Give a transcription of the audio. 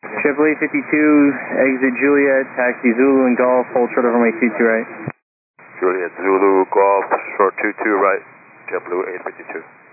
JetBlue 52, exit Juliet, taxi Zulu and Golf, hold short of runway 22 right. Juliet Zulu Golf, short 22 right, JetBlue 852.